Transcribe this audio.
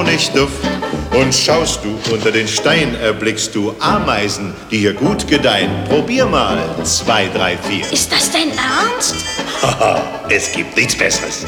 Honigduft. Und schaust du unter den Stein, erblickst du Ameisen, die hier gut gedeihen. Probier mal 2, 3, 4. Ist das dein Ernst? Haha, es gibt nichts Besseres.